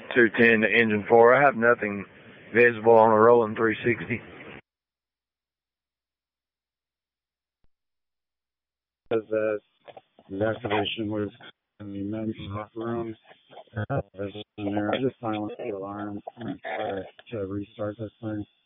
210 to engine 4. I have nothing visible on a rolling 360. Because the activation was in the menu off room. I just silenced the alarm to restart this thing.